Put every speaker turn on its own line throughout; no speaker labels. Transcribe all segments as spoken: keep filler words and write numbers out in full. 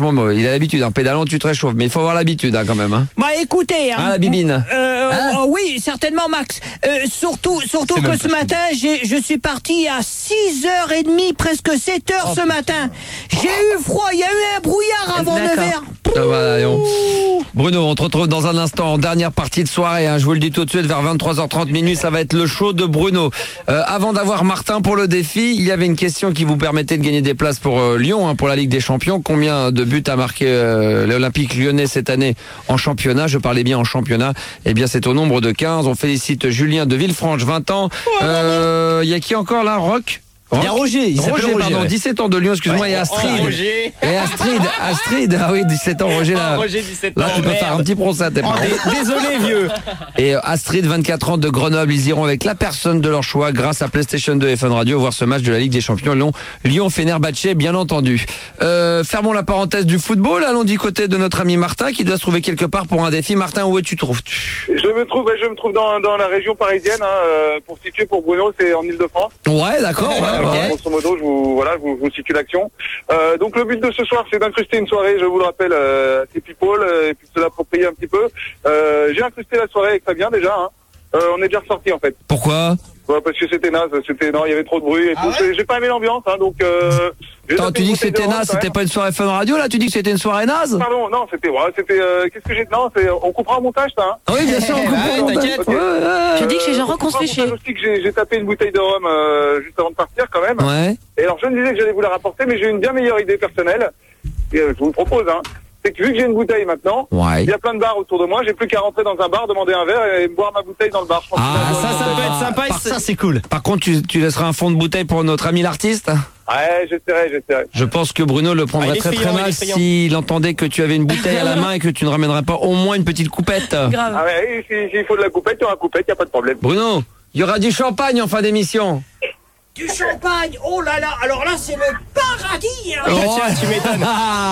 Bon, il a l'habitude, en pédalant tu te réchauffes, mais il faut avoir l'habitude hein, quand même. Hein.
Bah écoutez, hein,
ah, la bibine.
Euh,
hein
oh, oui, certainement Max. Euh, surtout surtout que ce matin, j'ai, je suis parti à six heures trente, presque sept heures oh, ce matin. J'ai eu froid, il y a eu un brouillard avant neuf heures.
Ah, voilà, Bruno, on te retrouve dans un instant en dernière partie de soirée. Hein, je vous le dis tout de suite, vers vingt-trois heures trente minutes, ça va être le show de Bruno. Euh, avant d'avoir Martin pour le défi, il y avait une question qui vous permettait de gagner des places pour euh, Lyon, hein, pour la Ligue des Champions. Combien de buts a marqué euh, l'Olympique lyonnais cette année en championnat? Je parlais bien en championnat. Eh bien, c'est au nombre de quinze. On félicite Julien de Villefranche, vingt ans. Il euh, y a qui encore là, Roch?
Il y a Roger, il s'appelle
Roger,
Roger,
pardon,
ouais.
dix-sept ans de Lyon, excuse-moi,
ouais.
et Astrid.
Oh, Roger.
Et Astrid, Astrid, ah oui, dix-sept ans, Roger, là.
Oh, Roger, dix-sept ans,
là, tu peux
merde.
faire un petit procès à tes parents.
Oh, désolé, vieux.
Et Astrid, vingt-quatre ans de Grenoble, ils iront avec la personne de leur choix grâce à PlayStation deux et Fun Radio voir ce match de la Ligue des Champions Lyon, Lyon-Fenerbahçe, bien entendu. Euh, fermons la parenthèse du football, allons du côté de notre ami Martin qui doit se trouver quelque part pour un défi. Martin, où es-tu trouves
Je me trouve, je me trouve dans, dans la région parisienne, hein, pour situer pour Bruno, c'est en Ile-de-France.
Ouais, d'accord. Ouais,
euh,
okay.
Grosso modo, je vous, voilà, je vous, je vous situe l'action. Euh, donc le but de ce soir, c'est d'incruster une soirée, je vous le rappelle, euh, assez people, euh, et puis de se l'approprier un petit peu. Euh, j'ai incrusté la soirée avec Fabien déjà, hein. Euh, on est déjà ressorti en fait.
Pourquoi?
Ouais, parce que c'était naze, c'était non, il y avait trop de bruit et
ah
tout.
ouais
J'ai pas aimé l'ambiance, hein, donc. Euh,
Attends, tu dis que c'était naze, c'était pas une soirée Fun Radio là? Tu dis que c'était une soirée naze?
Pardon, non, c'était, ouais, c'était. Euh, Qu'est-ce que j'ai Non, c'est, on coupera au montage, ça. Hein.
Ah oui, bien sûr, on coupera au montage.
Okay.
Ouais,
je dis que j'ai genre qu'on se fait chier.
Aussi que j'ai, j'ai tapé une bouteille de rhum euh, juste avant de partir, quand même.
Ouais.
Et alors, je me disais que j'allais vous la rapporter, mais j'ai une bien meilleure idée personnelle. Et, euh, je vous le propose, hein. C'est que vu que j'ai une bouteille maintenant,
ouais.
il y a plein de bars autour de moi, j'ai plus qu'à rentrer dans un bar, demander un verre et boire ma bouteille dans le bar. Je pense
ah,
que
ça, ça peut être sympa,
par,
ça c'est cool.
Par contre, tu, tu laisseras un fond de bouteille pour notre ami l'artiste?
Ouais, j'essaierai, j'essaierai.
Je pense que Bruno le prendrait ah, très friand, très mal s'il entendait que tu avais une bouteille à la main et que tu ne ramènerais pas au moins une petite coupette.
Grave.
Ah ouais, s'il si, si faut de la coupette, il y aura coupette, il n'y a pas de problème.
Bruno, il y aura du champagne en fin d'émission.
Du champagne, oh là là, alors là c'est le paradis hein.
Oh, tiens, tu m'étonnes.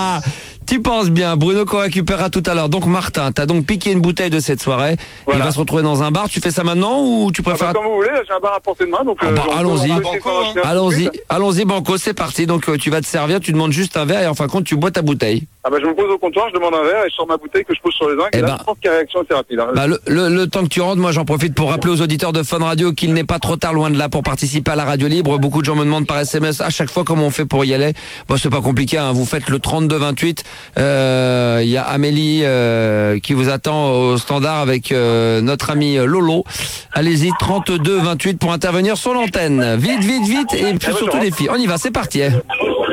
Tu penses bien, Bruno qu'on récupérera tout à l'heure. Donc Martin, t'as donc piqué une bouteille de cette soirée. Voilà. Il va se retrouver dans un bar. Tu fais ça maintenant ou tu préfères?
Ah bah, comme vous voulez, j'ai un bar à portée de main. Donc
ah bah,
euh,
allons-y,
hein.
allons-y, allons-y Banco, c'est parti. Donc euh, tu vas te servir, tu demandes juste un verre et en fin de compte tu bois ta bouteille.
Ah bah je me pose au comptoir, je demande un verre et je sors ma bouteille que je pose sur les zincs. Et, et là bah, je pense qu'il y a réaction assez rapide. Hein.
Bah, le, le, le temps que tu rentres, moi j'en profite pour rappeler aux auditeurs de Fun Radio qu'il n'est pas trop tard loin de là pour participer à la radio libre. Beaucoup de gens me demandent par S M S à chaque fois comment on fait pour y aller. Bon c'est pas compliqué, hein. Vous faites le trente-deux vingt-huit. Euh, il y a Amélie euh, qui vous attend au standard avec euh, notre ami Lolo. Allez-y, trente-deux vingt-huit pour intervenir sur l'antenne. Vite, vite, vite et puis surtout les filles. On y va, c'est parti. Hein.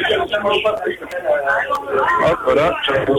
Hop, voilà.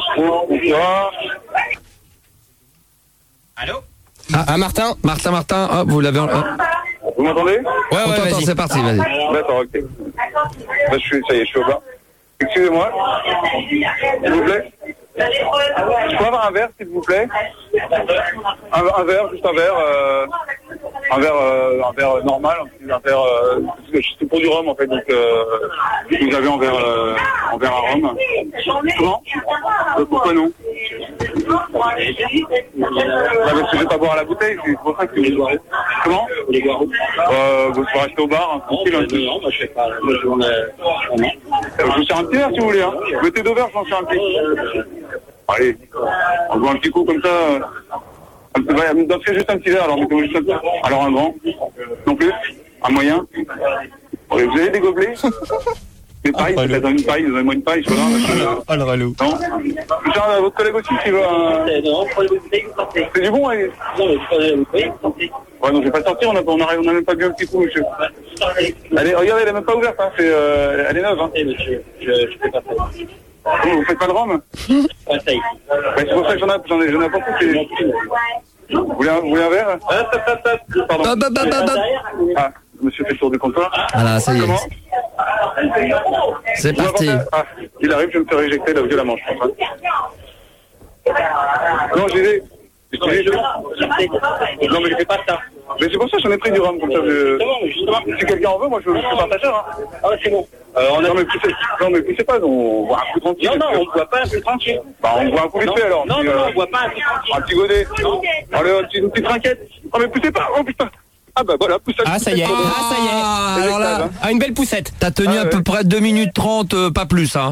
Allô ah, ah, Martin
Martin, Martin, hop, vous l'avez... Hop.
Vous m'entendez?
Ouais, ouais, vas-y. C'est parti, vas-y.
D'accord, ok. Bah, je suis, ça y est, je suis au bar. Excusez-moi. S'il vous plaît. Je peux avoir un verre, s'il vous plaît? un, un verre, juste un verre. Euh, un verre, euh, un verre normal, un verre. Euh, c'est pour du rhum en fait, donc euh, vous avez en verre, euh, en verre à rhum. Comment? euh, Pourquoi non? Bah, parce que je vais pas boire à la bouteille, c'est pour ça que vous boirez. Comment? Euh, vous pouvez rester au bar, hein, tranquille. Hein, non, non, moi je sais pas. Moi, je vous sers un petit verre si vous voulez. Hein. Mettez deux verres, j'en sers un petit. Allez, on boit un petit coup comme ça. Un petit, ouais, dans ce cas, juste un petit verre, alors mettez-moi juste un petit. Alors un grand, non plus, un moyen. Vous avez des gobelets? Des pailles, ah, peut-être une paille, donnez-moi une paille, je vois là.
Oh le relou.
Non. Genre, votre collègue aussi qui veut un... Non, prenez votre bouteille, vous sortez. C'est du bon, allez. Non, mais prenez la bouteille, vous sortez. Ouais, non, je vais pas sortir, on a, on a, on a même pas bu un petit coup, monsieur. Allez, regardez, elle est même pas ouverte, hein, c'est, euh, elle est neuve, hein. Eh, monsieur, je, je fais pas ça. Oh, vous faites pas de rhum? Ouais, ça y est. Bah, c'est pour ça que j'en ai, j'en ai, j'en ai pas beaucoup. Vous voulez un, vous voulez un verre? Hop, hop, hop, hop. Pardon. Hop, hop, hop, hop. Ah, monsieur fait le tour du comptoir.
Voilà, ça y est.
Comment?
C'est parti.
Ah, il arrive, je vais me faire éjecter là violemment, je pense. Hein. Non, j'ai dit. Non, mais je fais pas ça. Mais c'est pour ça que j'en ai pris du rhum comme ça. Je... Si quelqu'un en veut, moi je suis partageur. Hein. Ah ouais, c'est bon. Euh, on a... Non, mais poussez, non, mais poussez pas, on boit un coup tranquille. Non, non, on boit pas un peu tranquille. Bah, on boit un coup vite fait alors. Non, non, euh... on boit pas un peu tranquille. Un petit godet. Allez, une petite trinquette. Oh, mais poussez pas, oh putain. Ah bah voilà, poussette.
Ah ça y est, ah ça y est.
Ah, alors là,
ah, une belle poussette.
T'as tenu ah, à ouais. peu près deux minutes trente, euh, pas plus, hein.
Je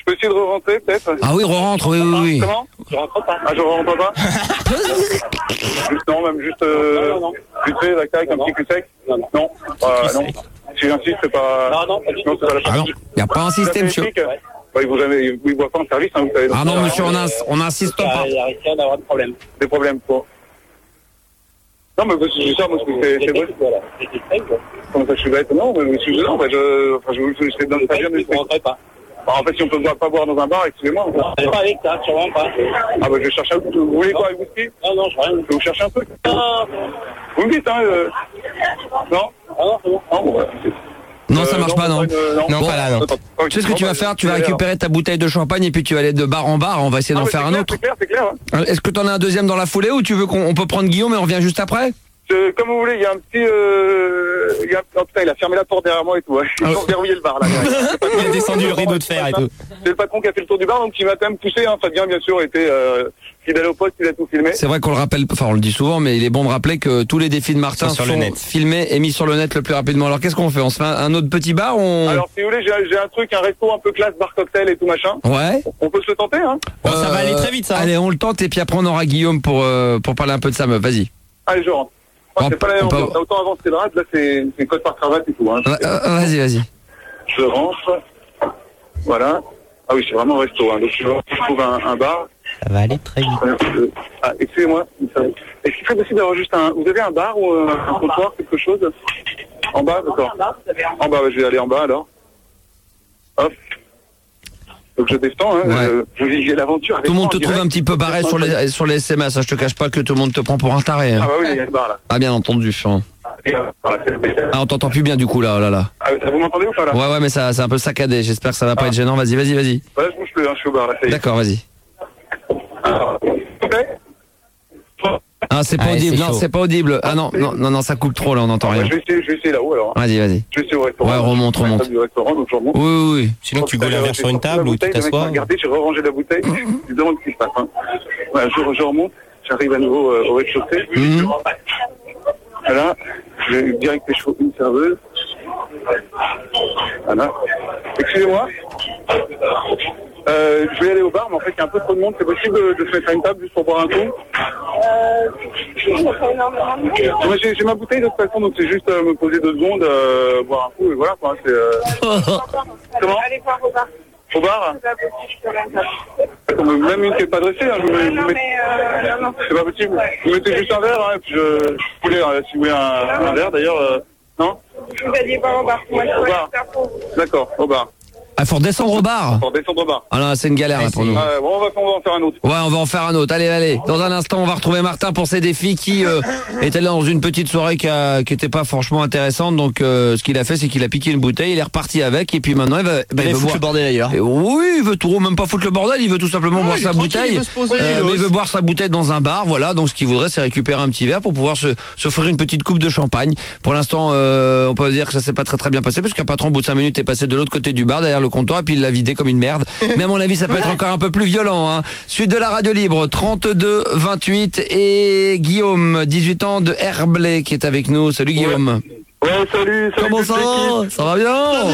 peux essayer de re-rentrer, peut-être?
Ah oui, re-rentre, oui, oui, oui.
Comment? Je rentre pas. Ah, je rentre pas? Juste, non, même juste, euh, non, non. Vite fait, avec un petit cul sec? Non, non. Non, euh, non. Si j'insiste, c'est pas... Non, non, pas du tout. Non, c'est pas la
Ah non, il n'y a pas insisté, monsieur.
Ouais. Bah, ils vous jamais, ils voient pas en service, hein, vous savez.
Ah non, monsieur, on, ins on insiste pas.
Il risque d'avoir des problèmes. Des problèmes, quoi? Non, mais parce que je sais, moi, c'est c'est vrai. Comment ça, je suis bête? Non, mais je non, bah, je, enfin, je, je, je, je donne pas bien, mais je rentrerai pas. Bah, en fait, si on peut pas boire dans un bar, excusez-moi. Je ne pas avec ça, sûrement pas. Ah, bah, je cherche un peu. Vous voulez quoi, avec whisky? Non, non, je rien. Vous cherchez un peu? Non. Vous me dites, hein, euh... Non? Ah, non, c'est bon. Non, bon, bah,
non, ça marche euh, pas, non.
Euh, non, non bon, pas là, non.
Tu sais ce que tu vas faire? Tu vas récupérer ta bouteille de champagne et puis tu vas aller de bar en bar. On va essayer d'en faire un autre.
C'est clair, c'est clair.
Est-ce que tu en as un deuxième dans la foulée ou tu veux qu'on peut prendre Guillaume et on revient juste après?
Euh, comme vous voulez, il y a un petit... Euh, il y a, oh putain, il a fermé la porte derrière moi et tout. Ouais. Ils ont verrouillé le bar, là.
Il a descendu le rideau de fer et tout.
C'est le patron qui a fait le tour du bar, donc il m'a quand même poussé. Hein. Fabien, bien sûr, était euh, fidèle au poste, il a tout filmé.
C'est vrai qu'on le rappelle, enfin on le dit souvent, mais il est bon de rappeler que tous les défis de Martin sont filmés et mis sur le net le plus rapidement. Alors qu'est-ce qu'on fait? On se fait un autre petit bar ou on...
Alors si vous voulez, j'ai un truc, un resto un peu classe, bar cocktail et tout machin.
Ouais.
On peut se le tenter, hein.
Bon, euh, ça va aller très vite, ça.
Allez, on le tente et puis après on aura Guillaume pour, euh, pour parler un peu de sa meuf. Vas-y.
Allez, je rentre. C'est pas la même ambiance. Autant avant c'était drape, là c'est code par cravate et tout. Hein.
Euh, vas-y, vas-y.
Je rentre. Voilà. Ah oui, c'est vraiment un resto. Hein. Donc je trouve un, un bar.
Ça va aller très vite.
Euh, ah, excusez-moi. Est-ce qu'il serait possible d'avoir juste un... Vous avez un bar ou euh, un comptoir, quelque chose? En bas, d'accord. En bas, je vais aller en bas alors. Hop. Donc je descends, hein,
ouais.
euh, je vis l'aventure.
Tout le monde te trouve un petit peu barré sur les, sur les S M S, hein. Je te cache pas que tout le monde te prend pour un taré. Hein.
Ah bah oui, il y a le bar là.
Ah bien entendu. Hein.
Et, euh, voilà,
ah on t'entend plus bien du coup là, oh là là.
Ah vous m'entendez ou pas là?
Ouais ouais mais ça c'est un peu saccadé, j'espère que ça va pas ah. être gênant, vas-y, vas-y, vas-y.
Ouais, je bouge plus, hein, je suis au bar là, ça y est.
D'accord, vas-y.
Alors, ok.
Ah c'est pas
ah,
audible, non c'est pas audible. Ah non, non, non, non, ça coupe trop là, on n'entend
ah,
rien.
Bah, je vais essayer, je vais essayer là-haut alors.
Vas-y, vas-y.
Je vais essayer au restaurant.
Ouais, remonte, remonte.
Du restaurant, donc je remonte.
Oui, oui, oui.
Sinon tu gaules un verre sur une table ou tu t'assois.
Regardez, j'ai re-rangé la bouteille, je me demande ce qui se passe. Hein. Voilà, je, je remonte, j'arrive à nouveau euh, au rez-de-chaussée.
Mmh.
Voilà, je vais direct pécho une serveuse. Voilà. Excusez-moi. Euh, je vais aller au bar, mais en fait, il y a un peu trop de monde. C'est possible de, de se mettre à une table juste pour boire un coup? Euh, j'ai j'ai ma bouteille de toute façon, donc c'est juste euh, me poser deux secondes, euh, boire un coup, et voilà quoi. C'est. Euh... Comment? Allez voir au bar. Au bar? Même une qui n'est pas dressée, hein, je me, non, mais euh, non, non. C'est pas possible. Vous mettez juste un verre, hein, et puis je, je voulais, euh, si vous voulez un, un verre d'ailleurs, euh, non? Vous alliez boire au bar. Moi, je au bar. D'accord, au bar.
Ah, faut redescendre au bar.
Faut redescendre au bar.
Ah non, c'est une galère là pour nous.
Ouais, bon, on va, on va en faire un autre.
Ouais, on va en faire un autre. Allez, allez. Dans un instant, on va retrouver Martin pour ses défis qui euh, était là dans une petite soirée qui, a, qui était pas franchement intéressante. Donc, euh, ce qu'il a fait, c'est qu'il a piqué une bouteille, il est reparti avec, et puis maintenant, il va, bah, il
il
veut boire
le bordel d'ailleurs.
Oui, il veut tout, même pas foutre le bordel, il veut tout simplement boire sa bouteille. Il veut se poser, euh, mais il veut boire sa bouteille dans un bar, voilà. Donc, ce qu'il voudrait, c'est récupérer un petit verre pour pouvoir se s'offrir une petite coupe de champagne. Pour l'instant, euh, on peut dire que ça s'est pas très très bien passé, parce qu'un patron, au bout de cinq minutes, est passé de l'autre côté du bar, derrière le comptoir, et puis il l'a vidé comme une merde. Mais à mon avis, ça peut être encore un peu plus violent. Hein. Suite de la radio libre, trente-deux vingt-huit, et Guillaume, dix-huit ans, de Herblay, qui est avec nous. Salut Guillaume.
Ouais, ouais salut, salut.
Comment ça va? Ça va bien?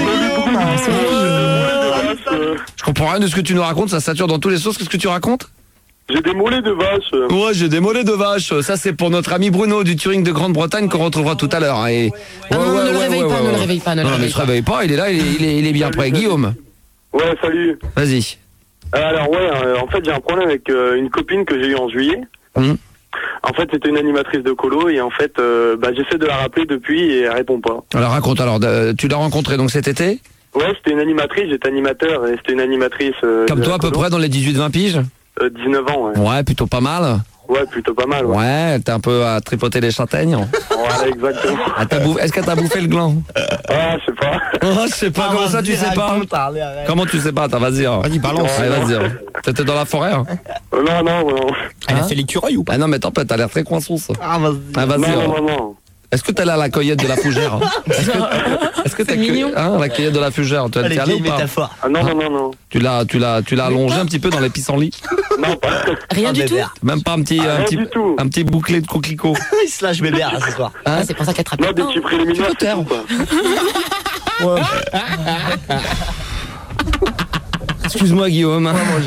Salut.
Je comprends rien de ce que tu nous racontes, ça sature dans tous les sens. Qu'est-ce que tu racontes?
J'ai des mollets de vache.
Ouais, j'ai des mollets de vache. Ça, c'est pour notre ami Bruno du Turing de Grande-Bretagne qu'on retrouvera tout à l'heure. Et...
Ah ouais, non, ouais, ne, ouais, le ouais, ouais, pas, ouais, ne le réveille pas, ne le réveille pas. Non, mais il se réveille
pas, il est là, il est, il est, il est bien prêt. Guillaume.
Ouais, salut.
Vas-y.
Alors ouais, euh, en fait j'ai un problème avec euh, une copine que j'ai eue en juillet. Mmh. En fait c'était une animatrice de colo et en fait euh, bah, j'essaie de la rappeler depuis et elle répond pas.
Alors raconte, alors tu l'as rencontrée donc cet été?
Ouais, c'était une animatrice, j'étais animateur et c'était une animatrice... Euh,
Comme toi à peu près dans les dix-huit vingt piges?
euh, dix-neuf ans, ouais.
Ouais, plutôt pas mal.
Ouais, plutôt pas mal. Ouais,
ouais t'es un peu à tripoter les châtaignes.
Ouais, exactement.
Ah, bouff... Est-ce qu'elle t'a bouffé le gland?
Ah, je sais pas.
Oh, je sais pas, ah, comment ça tu sais pas? Parler, comment tu sais pas? Attends, vas-y. Hein.
Vas-y, balance.
Allez, vas-y. Hein. T'étais dans la forêt? Hein.
euh, Non, non, non.
Elle hein? a fait l'écureuil ou pas?
Ah non, mais attends, t'as l'air très coinçon, ça.
Ah, vas-y.
Ah, vas-y.
Non,
hein.
non, non, non.
Est-ce que t'es là à la cueillette de la fougère? Est-ce que, est-ce que t'es mignon hein, la cueillette de la fougère? Tu as allé ou pas?
Ah non, non, non, non.
Tu l'as, tu l'as, tu l'as allongé un petit peu dans les pissenlits?
Non, pas.
Rien ah, du tout.
Même pas un petit, ah, un petit, un petit bouclé de coquelicot.
Il se lâche bébé ce soir.
Hein ah, c'est pour ça qu'elle trappe.
Non, des petits préliminaires. Tu peux
ouais. excuse-moi Guillaume.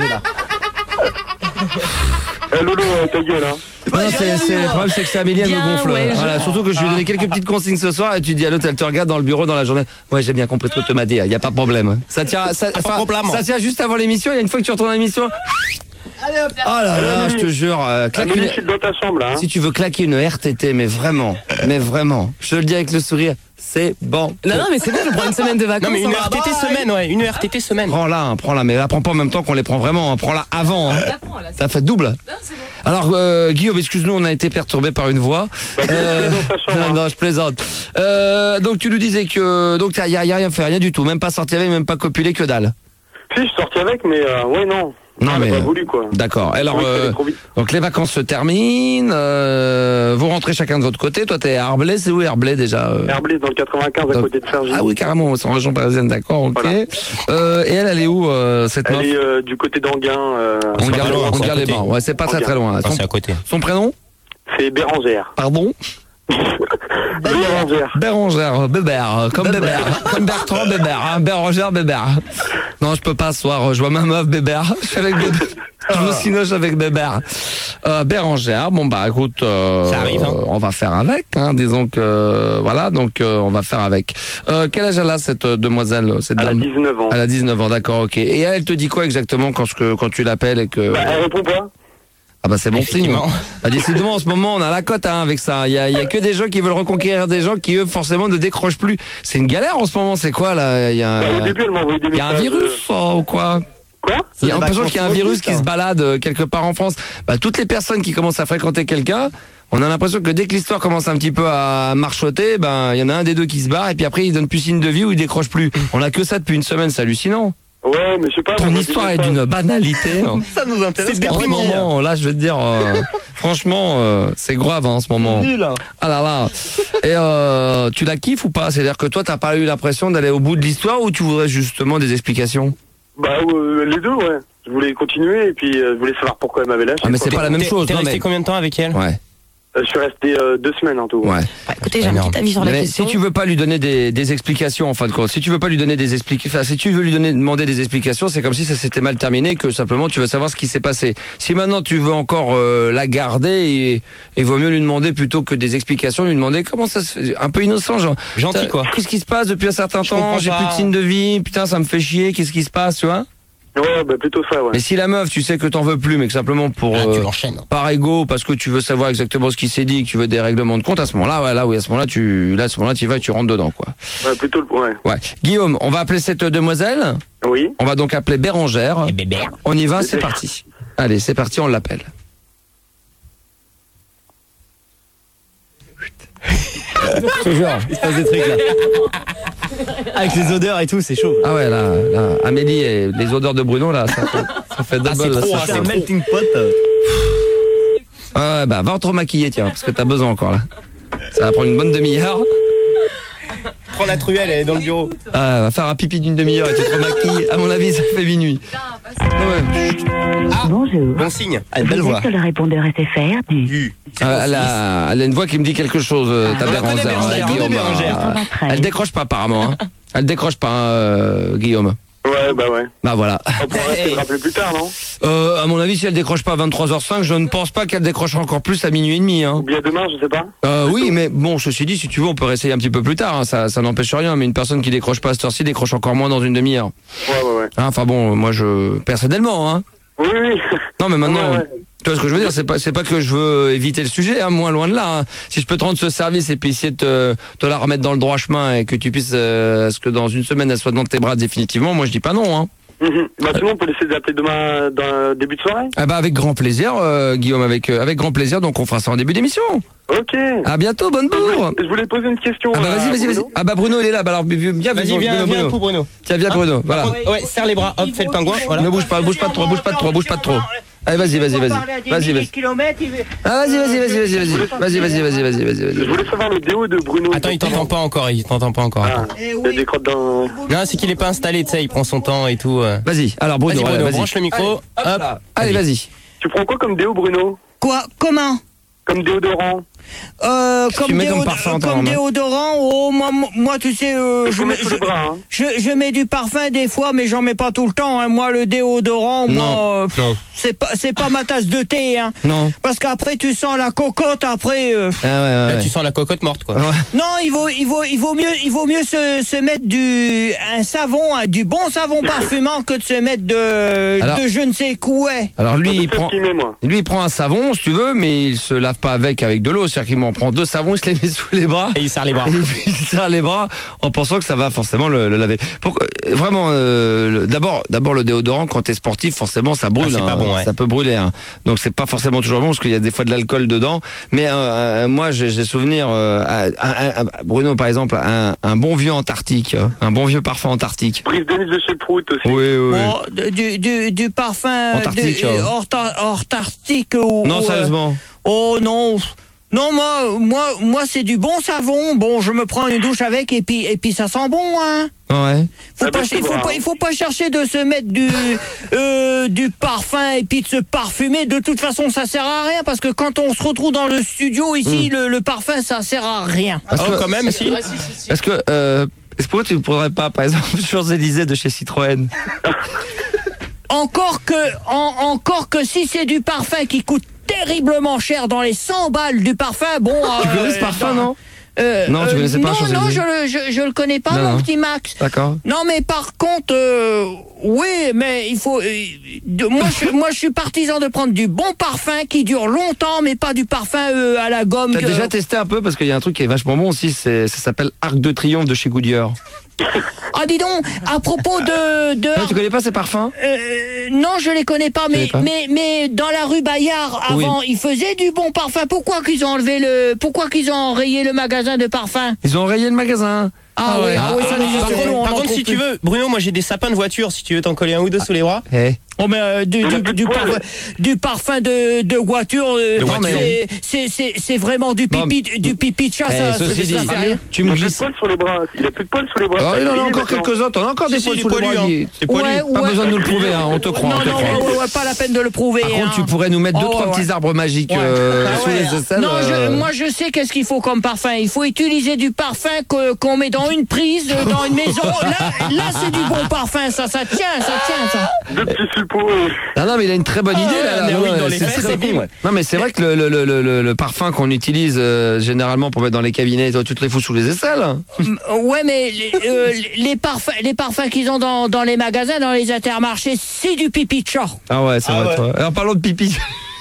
Eh Lolo, ta gueule, hein.
Non, c'est, c'est, le problème c'est que c'est Amélie, elle me
Bien,
gonfle.
ouais, je-
Voilà, surtout que je lui ai donné quelques petites consignes ce soir et tu dis à l'autre, elle te regarde dans le bureau dans la journée. Ouais, j'ai bien compris ce que tu m'as dit, il y a pas de problème. Ça tient, ça, enfin, ça tient juste avant l'émission, il y a une fois que tu retournes à l'émission. Oh là là, je te jure, euh, claque
Amélie,
une-
je suis dans ta chambre, là, hein.
si tu veux claquer une R T T, mais vraiment, mais vraiment, je te le dis avec le sourire, c'est bon.
Non, non, mais c'est bon, je prends une semaine de vacances.
Non mais une
hein.
R T T semaine, ouais, une R T T semaine.
Prends-la, hein, prends-la, mais la prends pas en même temps qu'on les prend vraiment, hein, prends-la avant. Hein. Ça fait double. Alors euh, Guillaume, excuse-nous, on a été perturbé par une voix. Euh, non, non, je plaisante. Euh, donc tu nous disais que donc il y a, y a rien fait, rien du tout, même pas sorti avec, même pas copulé, que dalle.
Si, je suis sorti avec, mais euh, ouais, non.
Non,
Elle a
mais,
pas
euh,
voulu, quoi.
D'accord. Alors
Oui, ça allait
euh,
trop vite.
donc les vacances se terminent, euh, vous rentrez chacun de votre côté. Toi t'es à Herblay, c'est où Herblay déjà euh
Herblay dans le quatre-vingt-quinze à
Donc-
côté de Sergi.
Ah oui, carrément, c'est en région parisienne, d'accord, ok.
Voilà.
Euh, et elle, elle est où, euh, cette
Elle
meuf
est euh, du côté d'Anguin. Euh,
On
c'est
garde,
pas loin,
on
c'est à
garde les
côté.
bains. Ouais, c'est pas très très loin.
Non,
Son,
c'est à côté.
son prénom
c'est Bérangère.
Pardon
Bérangère.
Bérangère, Bébert, comme Bébert, comme Bertrand Bébert, hein, Bérangère Bébert. Non, je peux pas ce soir, je vois ma meuf Bébert, je suis avec Bébert. Je me sinoche avec Bébert. Euh, Bérangère, bon bah écoute, euh,
Ça arrive, hein.
on va faire avec, hein, disons que euh, voilà, donc euh, on va faire avec. Euh, quel âge elle a cette euh, demoiselle, cette
Elle a
dame
dix-neuf ans.
Elle a dix-neuf ans, d'accord, ok. Et elle te dit quoi exactement quand, ce que, quand tu l'appelles et que...
Bah, elle répond pas.
Ah bah c'est bon signe.
Effectivement.
Ah, décidément, en ce moment, on a la cote hein, avec ça. Il y a, il y a que des gens qui veulent reconquérir des gens qui, eux, forcément, ne décrochent plus. C'est une galère en ce moment, c'est quoi là? Il y a,
Bah, au début, elle m'a envoyé des
il y a un
messages,
virus
euh,
oh, ou quoi?
Quoi
Il y a l'impression qu'il y a un virus qui se balade euh, quelque part en France. Bah, toutes les personnes qui commencent à fréquenter quelqu'un, on a l'impression que dès que l'histoire commence un petit peu à marchoter, ben il y en a un des deux qui se barre et puis après il donne plus signe de vie ou il décroche plus. On a que ça depuis une semaine, c'est hallucinant.
Ouais, mais je sais pas.
Ton
elle m'a
histoire
dit
est
ça.
d'une banalité. hein.
Ça nous intéresse. C'est
En ce moment, là, je veux te dire, euh, franchement, euh, c'est grave hein, en ce moment. Ah là là. Et euh, tu la kiffes ou pas? C'est-à-dire que toi, t'as pas eu l'impression d'aller au bout de l'histoire ou tu voudrais justement des explications?
Bah, euh, les deux, ouais. Je voulais continuer et puis euh, je voulais savoir pourquoi elle m'avait lâché.
Ah mais
quoi.
c'est pas la même
T'es-
chose.
T'es
Non,
resté
mais...
combien de temps avec elle?
Ouais,
Euh, Je suis resté euh, deux semaines en tout.
ouais.
Bah, écoutez, j'ai un
Énorme.
petit avis sur la
Mais
question.
si tu veux pas lui donner des, des explications en fin de compte, si tu veux pas lui donner des explications, enfin, si tu veux lui donner demander des explications, c'est comme si ça s'était mal terminé, que simplement tu veux savoir ce qui s'est passé. Si maintenant tu veux encore euh, la garder, et il vaut mieux lui demander plutôt que des explications, lui demander comment ça se fait, un peu innocent, genre.
Gentil,
T'as-
quoi.
Qu'est-ce qui se passe depuis un certain
Je
temps?
comprends
J'ai
pas.
plus de signe de vie, putain ça me fait chier, qu'est-ce qui se passe, tu vois?
Ouais, bah plutôt ça, ouais.
Mais si la meuf, tu sais que t'en veux plus, mais que simplement pour
Ah,
euh,
tu l'enchaînes.
par ego, parce que tu veux savoir exactement ce qui s'est dit, que tu veux des règlements de compte, à ce moment-là, ouais, là, oui, à ce moment-là, tu, là, à ce moment-là, tu y vas, et tu rentres dedans, quoi.
Ouais, plutôt le. Ouais.
Ouais. Guillaume, on va appeler cette demoiselle.
Oui.
On va donc appeler Bérangère.
Et bébé.
On y va, c'est parti. Allez, c'est parti, on l'appelle. Je te jure.
Il se passe des trucs là. Avec les odeurs et tout, c'est chaud.
Ah ouais, là, là, Amélie et les odeurs de Bruno, là, ça fait, ça fait double.
Ah, c'est
là,
trop,
ça
hein,
fait-
c'est un melting pot.
Ouais, bah, va en trop maquiller, tiens, parce que t'as besoin encore, là. Ça va prendre une bonne demi-heure.
Prends la truelle, elle est dans le bureau.
Ah, va faire un pipi d'une demi-heure et tu te maquilles. À mon avis, ça fait minuit. Ouais.
Bonjour.
Bon signe. Ah, une
Vous
belle
êtes
voix.
sur le répondeur S F R du
Ah, elle, a, elle a une voix qui me dit quelque chose, euh, ta
On la connaît,
Bérangère,
Bérangère,
hein,
on
Guillaume.
connaît Bérangère.
euh, Elle décroche pas apparemment. Hein. Elle décroche pas, hein, euh, Guillaume.
Ouais, bah ouais.
Bah voilà.
On pourra essayer de rappeler plus tard, non?
Euh, à mon avis, si elle décroche pas à vingt-trois heures cinq, je ne pense pas qu'elle décrochera encore plus à minuit et demi. Hein.
Ou bien demain, je sais pas.
Euh, oui, mais bon, ceci dit, si tu veux, on peut réessayer un petit peu plus tard. Hein. Ça, ça n'empêche rien. Mais une personne qui décroche pas à cette heure-ci décroche encore moins dans une demi-heure.
Ouais, ouais, ouais.
Hein, enfin bon, moi, je personnellement. Hein.
Oui, oui.
Non, mais maintenant.
Ouais, ouais.
Tu vois ce que je veux dire, c'est pas c'est pas que je veux éviter le sujet, hein, moins loin de là. Hein. Si je peux te rendre ce service et puis essayer de te, te la remettre dans le droit chemin et que tu puisses, euh, à ce que dans une semaine elle soit dans tes bras définitivement, moi je dis pas non. Hein.
Mhm. Bah sinon, on peut essayer d'appeler demain dans début de soirée.
Ah bah avec grand plaisir, euh, Guillaume, avec euh, avec grand plaisir. Donc on fera ça en début d'émission.
Ok.
À bientôt, bonne bourre.
Je voulais poser une question.
Ah bah
à
vas-y, vas-y, vas-y.
Bruno.
Ah bah Bruno il est là. Bah alors viens, viens,
Vas-y,
Bruno,
viens,
Bruno,
viens
Bruno.
pour Bruno.
Tiens, viens Bruno. Voilà.
Par contre, ouais, serre les bras, hop, fais le pingouin. Voilà.
Ne bouge pas, bouge pas de trop, bouge pas de trop, bouge pas de trop. Allez, vas-y, vas-y, vas-y, vas-y, vas-y. Ah vas-y, vas-y, vas-y, vas-y, vas-y, vas-y, vas-y, vas-y, vas-y, vas-y,
Je
vas-y.
voulais savoir le déo de Bruno.
Attends, il t'entend pas encore, il t'entend pas encore.
Ah, il y a des crottes dans.
Non, c'est qu'il est pas installé, tu sais, il prend son temps et tout. euh.
Vas-y. Alors Bruno,
Vas-y, Bruno,
ouais,
branche le micro. Hop.
Allez, vas-y.
Tu prends quoi comme déo, Bruno?
Quoi? Comment?
Comme déodorant?
Euh,
Qu'est-ce que
comme
tu mets comme
déod-
parfum en temps
comme
normal
déodorant, oh, moi, moi, tu sais, euh, je,
faut
mets,
mettre sous les bras, hein.
je, je mets du parfum des fois, mais j'en mets pas tout le temps. Hein. Moi, le déodorant,
Non.
moi, euh, pff,
Non.
c'est pas, c'est pas ma tasse de thé. Hein.
Non.
Parce qu'après, tu sens la cocotte. Après, euh,
Ah ouais, ouais,
Là,
ouais.
tu sens la cocotte morte, quoi.
Ouais.
non, il vaut, il vaut, il vaut mieux, il vaut mieux se, se mettre du, un savon, hein, du bon savon parfumant que de se mettre de,
Alors-
de je ne sais quoi.
Alors lui, il
C'est
prend,
ce qu'il met, moi.
lui, il prend un savon, si tu veux, mais il se lave pas avec avec de l'eau. C'est-à-dire qu'il m'en prend deux savons, il se les met sous les bras.
Et il serre les bras.
Et puis il serre les bras en pensant que ça va forcément le, le laver. Pourquoi, vraiment, euh, le- d'abord, d'abord le déodorant quand t'es sportif, forcément ça brûle.
Ah, c'est pas bon, ouais.
Ça peut brûler. Hein. Donc c'est pas forcément toujours bon parce qu'il y a des fois de l'alcool dedans. Mais euh, euh, moi, j'ai j'ai souvenir, euh, à- à- à- Bruno par exemple, un, un bon vieux Antarctique, euh, un bon vieux parfum Antarctique.
Brise Denise de chez Prout aussi.
Oui, oui. oui.
Bon, de- du, du, du parfum
Antarctique,
de,
hein.
Orta- Antarctique ou
Non,
ou, euh,
sérieusement.
oh non. Non, moi, moi, moi, c'est du bon savon. Bon, je me prends une douche avec et puis, et puis ça sent bon, hein.
Ouais.
Faut
Ah
pas,
ben,
il
c'est
faut
bon,
pas,
hein.
il faut pas chercher de se mettre du, euh, du parfum et puis de se parfumer. De toute façon, ça sert à rien parce que quand on se retrouve dans le studio ici, le, le parfum, ça sert à rien.
Parce
Oh,
que-
quand même, si.
Est-ce que, euh, est-ce que tu ne prendrais pas, par exemple, Champs-Élysées de chez Citroën?
Encore que, en- encore que si c'est du parfum qui coûte terriblement cher dans les cent balles du parfum, bon.
Tu
euh,
connais ce parfum,
dans-
non?
Euh,
Non, tu
euh,
connaissais pas
Non,
Champs-Élysées
non, je le, je, je le connais pas,
Non,
mon
non.
petit Max.
D'accord.
Non, mais par contre, euh, oui, mais il faut. euh, de- moi, je, moi, je suis partisan de prendre du bon parfum qui dure longtemps, mais pas du parfum euh, à la gomme.
T'as
que-
déjà testé un peu parce qu'il y a un truc qui est vachement bon aussi, c'est, ça s'appelle Arc de Triomphe de chez Goodyear.
Ah, dis donc, à propos de. de
Ah, tu connais pas ces parfums?
euh, non, je les connais pas, mais,
connais pas
mais, mais dans la rue Bayard, avant, ils faisaient du bon parfum. Pourquoi qu'ils ont enlevé le. Pourquoi qu'ils ont enrayé le magasin de parfum?
Ils ont rayé le magasin.
Ah, oui, ah, oui, ça n'existe
Par
plus,
contre,
on
par
en
contre,
trouve
si tu
plus.
veux, Bruno, moi j'ai des sapins de voiture, si tu veux t'en coller un ou deux sous les bras.
Eh.
Oh mais euh, du, du, du, parfum, du parfum de, de voiture, euh,
De
non,
voiture.
mais c'est- c'est c'est vraiment du
Non,
pipi, du pipi de chat.
Eh,
ça,
ceci
ça,
dit,
ça, rien.
tu
Il
me
a plus de
glisses.
poils sur les bras. Il a plus de poils sur les bras.
Oh, il en a
est
encore
maintenant.
quelques autres, on a encore des
Si,
poils
si,
sous
il est
les bras.
poilu,
Guy.
hein. C'est poilu.
Ouais,
Pas
ouais.
besoin de nous le prouver, hein, on te croit,
Non,
on te
non,
croit.
ouais, ouais, pas la peine de le prouver.
Par
hein.
contre, tu pourrais nous mettre deux,
Oh,
trois
ouais,
petits
ouais.
arbres magiques
Ouais.
euh,
Ah
sous
ouais.
les aisselles.
Non, je-
euh,
moi je sais qu'est-ce qu'il faut comme parfum. Il faut utiliser du parfum que- qu'on met dans une prise, euh, dans une maison. Là, là c'est du bon parfum, ça, ça tient, ça tient, ça.
Deux petits suppos. euh.
Non, non, mais il a une très bonne
Ah
idée
ouais,
là.
mais
Non,
oui,
non,
dans les
c'est
fesses,
très
et
bon,
bim.
ouais. Non, mais c'est vrai que le, le, le, le, le parfum qu'on utilise euh, généralement pour mettre dans les cabinets, toi, tu te les fous sous les aisselles.
Mm, Ouais, mais les, euh, les parfums, les parfums qu'ils ont dans, dans les magasins, dans les intermarchés, c'est du pipi de chat.
Ah ouais, c'est
Ah
vrai.
ouais.
Toi. Alors parlons de pipi.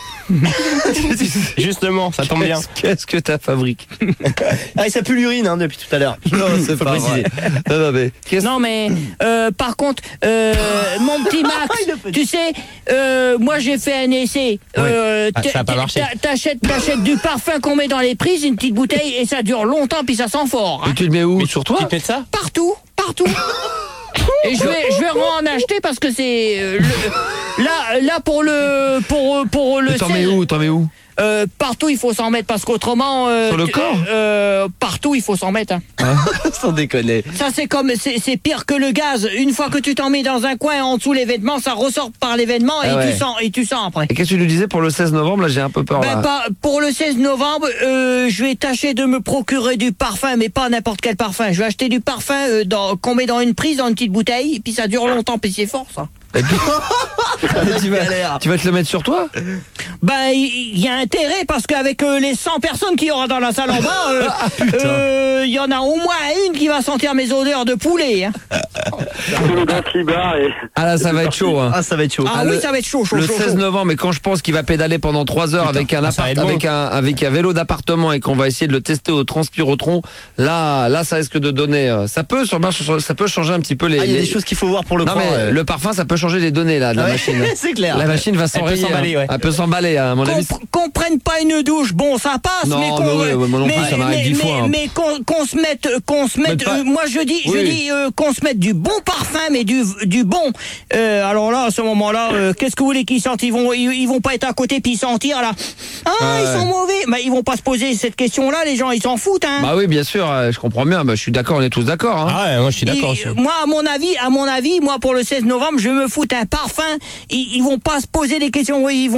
Justement, ça tombe bien.
Qu'est-ce- Qu'est-ce que t'as fabriqué?
Ah, et ça pue l'urine hein, depuis tout à l'heure.
Non, c'est pas
préciser.
vrai. Non, non, mais qu'est-ce-
Non, mais euh, par contre, euh, mon petit Max, tu sais, euh, moi j'ai fait un essai. Euh,
Ah,
t'a-
ça a pas
t'a-
marché.
T'achètes, t'achètes du parfum qu'on met dans les prises, une petite bouteille, et ça dure longtemps, puis ça sent fort. hein.
Et tu le mets où? Sur toi?
Tu te mets de ça?
Partout, partout. Et je vais, je vais en acheter parce que c'est euh, le- là, là pour le, pour, pour le.
Mais T'en
sel,
mets où? T'en mets où?
euh, partout il faut s'en mettre parce qu'autrement. euh,
Sur le
tu-
corps
euh, Partout il faut s'en mettre. hein.
Sans déconner.
Ça c'est comme c'est c'est pire que le gaz. Une fois que tu t'en mets dans un coin en dessous les vêtements, ça ressort par les vêtements et
Ah ouais.
tu sens et tu sens après.
Et qu'est-ce que tu nous disais pour le seize novembre? Là, j'ai un peu peur.
Ben,
là.
pas, pour le seize novembre, euh, je vais tâcher de me procurer du parfum, mais pas n'importe quel parfum. Je vais acheter du parfum euh, dans- qu'on met dans une prise, dans une petite bouteille, et puis ça dure longtemps, puis c'est fort ça.
Et puis- tu, vas, tu vas te le mettre sur toi?
Ben, il il y, a intérêt parce qu'avec euh, les cent personnes qu'il y aura dans la salle en bas, euh, euh, il y en a au moins une qui va sentir mes odeurs de poulet. Hein.
C'est le Dance Libar et.
Ah là, ça va être chaud. Hein.
Ah, ça va être chaud.
Ah,
Ah,
oui,
le-
ça va être chaud, chaud,
Le
chaud.
seize
chaud.
novembre, et quand je pense qu'il va pédaler pendant trois heures avec un
ah, ça va
appart,
être bon.
avec un avec un vélo d'appartement et qu'on va essayer de le tester au transpirotron, là là ça risque de donner. euh, Ça peut sûrement ça peut changer un petit peu les.
Ah, il y a
les-
des choses qu'il faut voir pour le
Non
croire.
mais
euh.
le parfum, ça peut changer les données là de la
Ah ouais,
machine.
c'est clair.
La machine va s'enrayer.
peut s'emballer,
hein.
ouais.
Elle peut s'emballer, hein, à mon
Qu'on
avis.
qu'on prenne pas une douche, bon ça passe,
Non,
mais qu'on
mais ouais, ouais, moi non plus, ça m'arrive
mais-
dix fois,
mais-
hein.
mais qu'on qu'on se mette, qu'on se mette.
Mais pas-
euh, moi je dis, je
Oui.
dis euh, qu'on se mette du bon parfum, mais du du bon. Euh, alors là, à ce moment-là, euh, qu'est-ce que vous voulez qu'ils sentent? Ils vont ils, ils vont pas être à côté puis sentir là. Ah,
Ouais.
ils sont mauvais. Mais ils vont pas se poser cette question-là. Les gens, ils s'en foutent. Hein.
Bah oui, bien sûr, euh, je comprends bien. Bah, je suis d'accord, on est tous d'accord. Hein.
Ah ouais, moi je suis d'accord
Et,
aussi.
moi, à mon avis, à mon avis, moi pour le seize novembre, je me fous un parfum. Ils, ils vont pas se poser des questions. Oui, ils vont pas se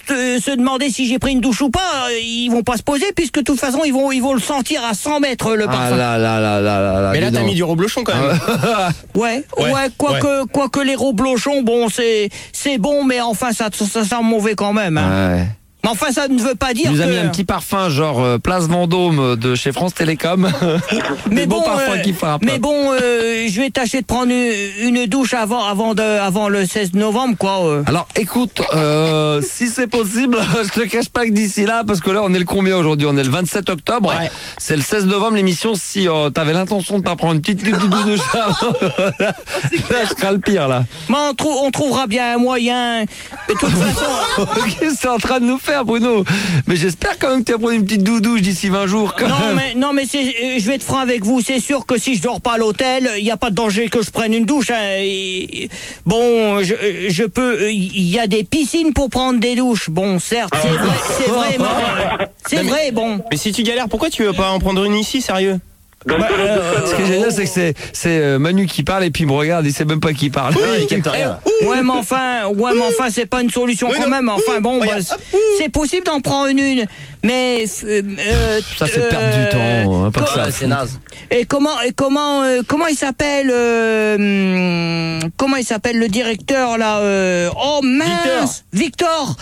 se, se demander si j'ai pris une douche ou pas, ils vont pas se poser puisque de toute façon ils vont ils vont le sentir à cent mètres le parfum.
Ah là là là là là là.
Mais là,
dis
t'as
donc.
mis du reblochon quand même.
Ouais, ouais,
Ouais,
quoique quoi que les reblochons, bon, c'est c'est bon, mais enfin ça ça sent mauvais quand même. Hein.
Ouais.
Mais enfin, ça ne veut pas dire
Il nous a
que...
mis un petit parfum genre euh, Place Vendôme de chez France Télécom.
mais
Des beaux
bon,
parfums
euh,
qui frappent.
mais bon, euh, je vais tâcher de prendre une, une douche avant, avant, de, avant le seize novembre, quoi. Euh.
Alors écoute, euh, si c'est possible, je te cache pas que d'ici là, parce que là on est le combien aujourd'hui? On est le vingt-sept octobre,
Ouais.
c'est le seize novembre l'émission. Si euh, t'avais l'intention de pas prendre une petite douche avant, là je serai le pire là.
Mais on, trou- on trouvera bien un moyen. De toute façon...
Qu'est-ce que c'est en train de nous faire, Bruno? Mais j'espère quand même que tu vas prendre une petite douche d'ici vingt jours quand
Non
même.
mais, non mais c'est, euh, je vais être franc avec vous, c'est sûr que si je dors pas à l'hôtel, il n'y a pas de danger que je prenne une douche. Hein. Et, bon, je, je peux, il y a des piscines pour prendre des douches. Bon, certes, c'est vrai, c'est vraiment, euh, c'est
Non, mais-
vrai, bon.
Mais si tu galères, pourquoi tu veux pas en prendre une ici, sérieux?
Dans le
Bah,
collège de
euh,
Fred,
Ce qui est génial, c'est que c'est, c'est euh, Manu qui parle et puis il me regarde, il sait même pas qui parle.
il capte rien.
Ouais mais enfin, ouais mais enfin c'est pas une solution
Oui,
quand
non.
même. Enfin bon, bah,
Regarde.
c'est- c'est possible d'en prendre une, mais euh, euh,
Ça fait perdre du temps, hein, pas que
co-
ça.
c'est naze.
Et comment et comment euh, comment il s'appelle euh, hum, comment il s'appelle le directeur là euh, oh mince Victor,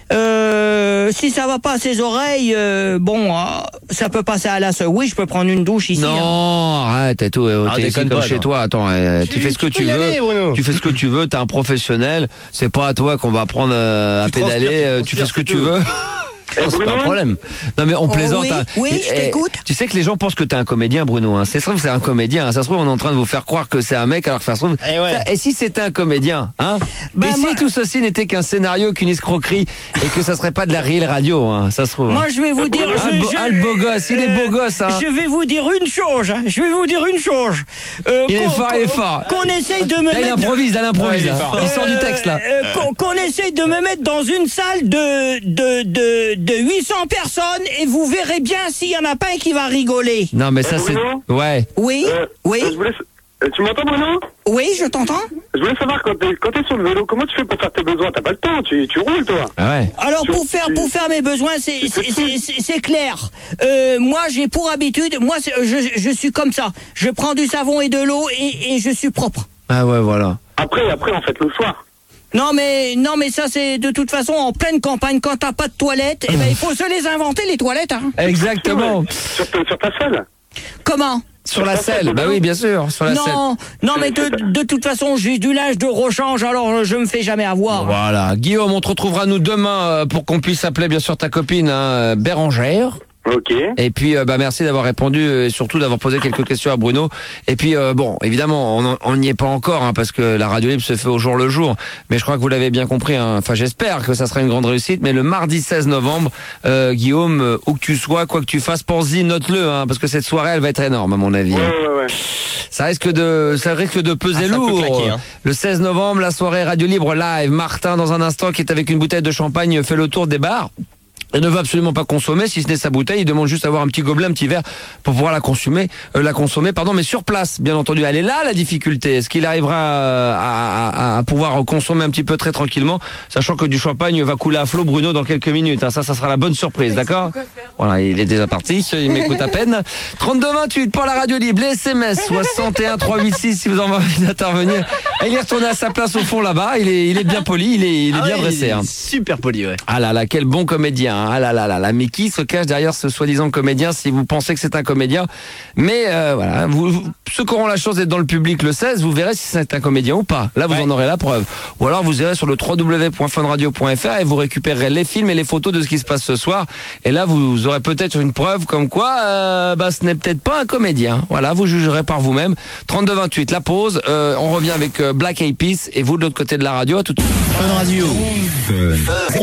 Euh, si ça va pas à ses oreilles, euh, bon, euh, ça peut passer à la seule. Oui, je peux prendre une douche ici. hein.
Non, arrête, et tout. euh,
Ah,
T'es ici
déconne
comme
pas,
chez
non.
toi. Attends, euh, tu fais ce que tu,
peux y
veux.
aller, Bruno.
Tu fais ce que tu veux. T'es un professionnel. C'est pas à toi qu'on va prendre euh, à
Tu transpires,
pédaler.
tu
euh, Tu fais ce que tu
transpires,
veux.
Eh,
C'est pas un
Bruno,
problème. Non mais on plaisante.
oui,
hein.
oui,
Et-
je
et-
t'écoute.
Tu sais que les gens pensent que t'es un comédien, Bruno. Hein. C'est sûr que c'est un comédien. Hein. Ça se trouve on est en train de vous faire croire que c'est un mec alors que ça se trouve.
Eh ouais.
Et si c'était un comédien, hein
Ben,
Et si
moi-
tout ceci n'était qu'un scénario, qu'une escroquerie et que ça serait pas de la réelle radio, hein, ça se trouve.
Moi, je vais vous dire,
Ah,
je,
le beau-
je-
ah, le beau gosse, il est beau gosse, hein.
Je vais vous dire une chose. hein. Je vais vous dire une chose. Euh,
Il est
qu'on-
fort, il est fort.
Qu'on essaye de me
Là, il
mettre.
improvise, là, il improvise.
Ouais, il est
hein.
fort.
Il sort du texte là.
Euh, qu'on, qu'on essaye de me mettre dans une salle de de de, de huit cents personnes et vous verrez bien s'il y en a pas un qui va rigoler.
Non mais ça
Eh,
c'est.
Bruno
Ouais.
Oui,
euh,
oui,
euh, je voulais... euh, Tu m'entends, Bruno?
oui, je t'entends.
Je voulais savoir, quand t'es, quand t'es sur le vélo, comment tu fais pour faire tes besoins? T'as pas le temps, tu, tu roules, toi.
Ah ouais.
Alors
Tu-
pour faire
tu-
pour faire mes besoins, c'est c'est, c'est, c'est- c'est clair. Euh, moi j'ai pour habitude, moi c'est- je, je suis comme ça. Je prends du savon et de l'eau et, et je suis propre.
Ah ouais voilà.
Après, après, en fait, le soir.
Non mais non mais ça c'est de toute façon en pleine campagne quand t'as pas de toilettes, eh ben il faut se les inventer les toilettes. Hein.
Exactement.
Sur, ta- sur ta selle.
Comment?
Sur la selle. Bah oui bien sûr. Sur la selle.
Non, non mais de, de toute façon j'ai du linge de rechange alors je me fais jamais avoir.
Voilà. Guillaume, on te retrouvera nous demain euh, pour qu'on puisse appeler bien sûr ta copine hein, Bérangère.
Ok.
Et puis, euh, bah, merci d'avoir répondu et surtout d'avoir posé quelques questions à Bruno. Et puis, euh, bon, évidemment, on on n'y est pas encore hein, parce que la radio libre se fait au jour le jour. Mais je crois que vous l'avez bien compris. Hein. Enfin, j'espère que ça sera une grande réussite. Mais le mardi seize novembre, euh, Guillaume, euh, où que tu sois, quoi que tu fasses, pense-y, note-le, hein, parce que cette soirée, elle va être énorme à mon avis.
Ouais,
hein.
ouais, ouais.
Ça risque de, ça risque de peser
Ah, ça peut
lourd.
claquer, hein.
Le seize novembre, la soirée radio libre live. Martin, dans un instant, qui est avec une bouteille de champagne, fait le tour des bars. Elle ne veut absolument pas consommer, si ce n'est sa bouteille. Il demande juste à avoir un petit gobelet, un petit verre pour pouvoir la consommer, euh, la consommer, pardon, mais sur place, bien entendu. Elle est là la difficulté. Est-ce qu'il arrivera euh, à, à, à pouvoir consommer un petit peu très tranquillement, sachant que du champagne va couler à flot, Bruno, dans quelques minutes. Hein. Ça, ça sera la bonne surprise, d'accord? Voilà, il est déjà parti. Il m'écoute à peine. trente-deux vingt-huit pour la radio libre. Les S M S soixante et un trois cent quatre-vingt-seize si vous en avez envie d'intervenir. Et il est retourné à sa place au fond là-bas. Il est, il est bien poli. Il est, il est
Ah
bien
ouais,
dressé.
il est
Hein.
Super poli, ouais.
Ah là là, quel bon comédien. Hein. Ah là là là là. Mais qui se cache derrière ce soi-disant comédien si vous pensez que c'est un comédien? Mais euh, voilà, vous, vous- ceux qui auront la chance d'être dans le public le seize, vous verrez si c'est un comédien ou pas. Là, vous
Ouais.
en aurez la preuve. Ou alors vous irez sur le w w w point fun radio point f r et vous récupérerez les films et les photos de ce qui se passe ce soir. Et là, vous aurez peut-être une preuve comme quoi euh, bah, ce n'est peut-être pas un comédien. Voilà, vous jugerez par vous-même. trente-deux vingt-huit, la pause. Euh, on revient avec euh, Black Eyed Peas et vous de l'autre côté de la radio. À tout de suite.
Fun Radio.